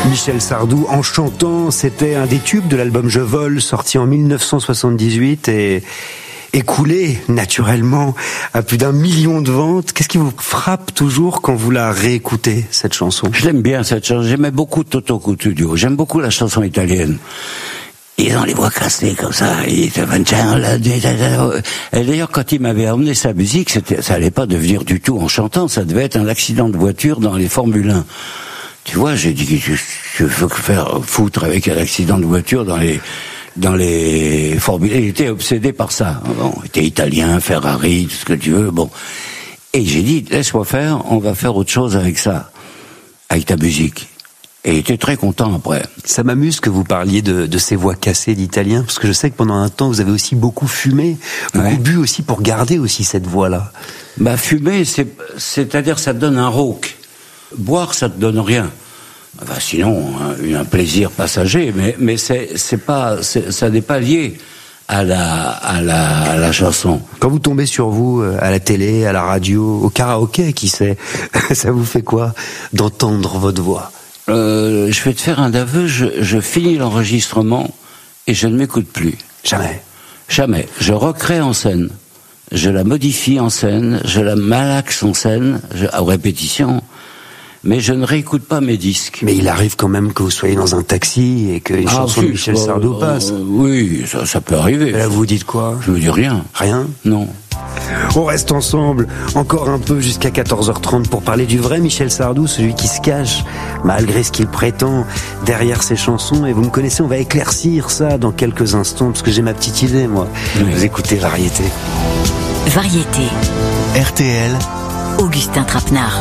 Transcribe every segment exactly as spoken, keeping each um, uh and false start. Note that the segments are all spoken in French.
Michel Sardou, en chantant, c'était un des tubes de l'album Je vole, sorti en mille neuf cent soixante-dix-huit et écoulé naturellement à plus d'un million de ventes. Qu'est-ce qui vous frappe toujours quand vous la réécoutez, cette chanson? Je l'aime bien, cette chanson. J'aimais beaucoup Toto Cutugno. J'aime beaucoup la chanson italienne. Ils ont les voix cassées comme ça. Et d'ailleurs, quand il m'avait emmené sa musique, c'était, ça allait pas devenir du tout en chantant. Ça devait être un accident de voiture dans les Formule un. Tu vois, j'ai dit, je, je veux faire foutre avec un accident de voiture dans les, dans les Formule un. Il était obsédé par ça. Bon, il était italien, Ferrari, tout ce que tu veux, bon. Et j'ai dit, laisse-moi faire, on va faire autre chose avec ça. Avec ta musique. Et il était très content après. Ça m'amuse que vous parliez de, de ces voix cassées d'italien, parce que je sais que pendant un temps, vous avez aussi beaucoup fumé, beaucoup ouais. bu aussi pour garder aussi cette voix-là. Bah, fumer, c'est, c'est-à-dire ça te donne un rauque. Boire, ça te donne rien. Enfin, sinon, un, un plaisir passager, mais, mais c'est, c'est pas, c'est, ça n'est pas lié à la, à la, à la chanson. Quand vous tombez sur vous, à la télé, à la radio, au karaoké, qui sait, ça vous fait quoi d'entendre votre voix? Euh, je vais te faire un aveu, je, je finis l'enregistrement et je ne m'écoute plus. Jamais. Jamais. Je recrée en scène. Je la modifie en scène, je la malaxe en scène, je, à répétition. Mais je ne réécoute pas mes disques. Mais il arrive quand même que vous soyez dans un taxi et qu'une ah, chanson de Michel Sardou euh, passe. Euh, oui, ça, ça peut arriver. Et là, vous dites quoi? Je me dis rien. Rien? Non. On reste ensemble encore un peu jusqu'à quatorze heures trente pour parler du vrai Michel Sardou, celui qui se cache, malgré ce qu'il prétend, derrière ses chansons. Et vous me connaissez, on va éclaircir ça dans quelques instants, parce que j'ai ma petite idée, moi. Oui. Vous écoutez Variété. Variété. R T L. Augustin Trapenard.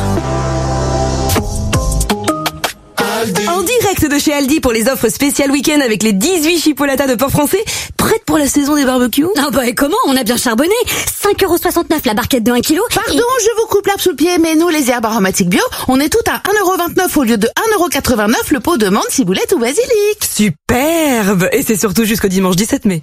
En direct de chez Aldi pour les offres spéciales week-end avec les dix-huit chipolatas de porc français, prêtes pour la saison des barbecues. Ah bah et comment? On a bien charbonné. cinq euros soixante-neuf la barquette de un kilo. Pardon, et... je vous coupe l'herbe sous le pied, mais nous les herbes aromatiques bio, on est tout à un euro vingt-neuf au lieu de un euro quatre-vingt-neuf le pot de menthe, ciboulette ou basilic. Superbe. Et c'est surtout jusqu'au dimanche dix-sept mai.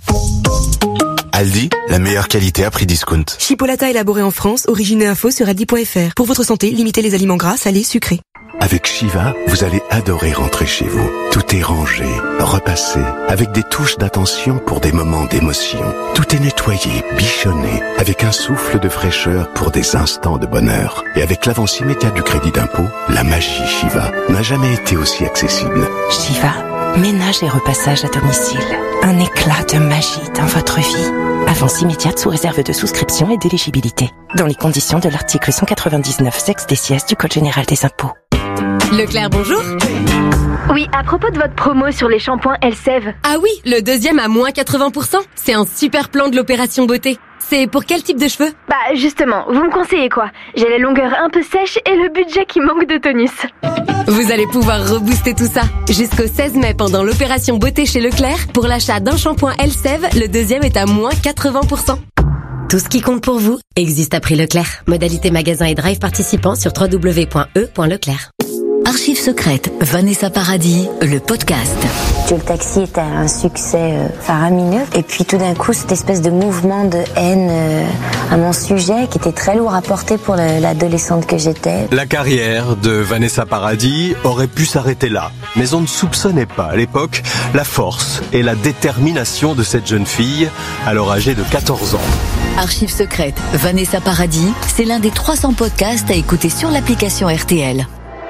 Aldi, la meilleure qualité à prix discount. Chipolata élaboré en France, origine et info sur aldi point f r. Pour votre santé, limitez les aliments gras, salés, sucrés. Avec Shiva, vous allez adorer rentrer chez vous. Tout est rangé, repassé, avec des touches d'attention pour des moments d'émotion. Tout est nettoyé, bichonné, avec un souffle de fraîcheur pour des instants de bonheur. Et avec l'avance immédiate du crédit d'impôt, la magie Shiva n'a jamais été aussi accessible. Shiva, ménage et repassage à domicile. Un éclat de magie dans votre vie. Avance immédiate sous réserve de souscription et d'éligibilité. Dans les conditions de l'article cent quatre-vingt-dix-neuf sexe des sièges du Code général des impôts. Leclerc, bonjour. Oui, à propos de votre promo sur les shampoings Elseve. Ah oui, le deuxième à moins quatre-vingts pour cent. C'est un super plan de l'opération beauté. C'est pour quel type de cheveux? Bah justement, vous me conseillez quoi? J'ai la longueur un peu sèche et le budget qui manque de tonus. Vous allez pouvoir rebooster tout ça. Jusqu'au seize mai pendant l'opération beauté chez Leclerc, pour l'achat d'un shampoing Elseve, le deuxième est à moins quatre-vingts pour cent. Tout ce qui compte pour vous existe à prix Leclerc. Modalité magasin et drive participants sur w w w point e point leclerc. Archives secrètes, Vanessa Paradis, le podcast. Le taxi était un succès euh, faramineux. Et puis tout d'un coup, cette espèce de mouvement de haine euh, à mon sujet qui était très lourd à porter pour le, l'adolescente que j'étais. La carrière de Vanessa Paradis aurait pu s'arrêter là. Mais on ne soupçonnait pas à l'époque la force et la détermination de cette jeune fille, alors âgée de quatorze ans. Archives secrètes, Vanessa Paradis, c'est l'un des trois cents podcasts à écouter sur l'application R T L.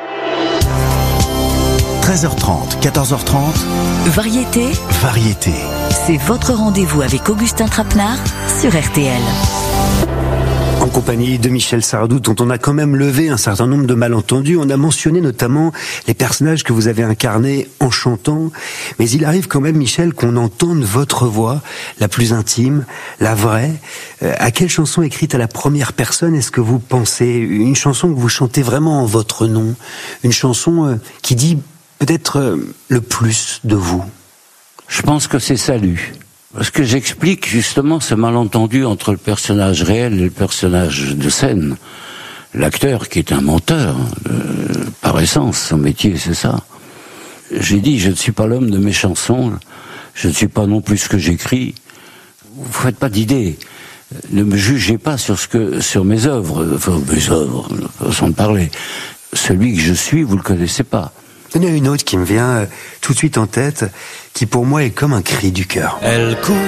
treize heures trente, quatorze heures trente. Variété. Variété. C'est votre rendez-vous avec Augustin Trapenard sur R T L. En compagnie de Michel Sardou, dont on a quand même levé un certain nombre de malentendus. On a mentionné notamment les personnages que vous avez incarnés en chantant. Mais il arrive quand même, Michel, qu'on entende votre voix, la plus intime, la vraie. Euh, à quelle chanson écrite à la première personne est-ce que vous pensez? Une chanson que vous chantez vraiment en votre nom? Une chanson euh, qui dit peut-être euh, le plus de vous? Je pense que c'est Salut. Parce que j'explique justement ce malentendu entre le personnage réel et le personnage de scène. L'acteur qui est un menteur, euh, par essence, son métier c'est ça. J'ai dit, je ne suis pas l'homme de mes chansons, je ne suis pas non plus ce que j'écris. Vous faites pas d'idées. Ne me jugez pas sur ce que, sur mes œuvres, enfin mes œuvres, façon de parler. Celui que je suis, vous le connaissez pas. Il y en a une autre qui me vient euh, tout de suite en tête, qui pour moi est comme un cri du cœur. Elle court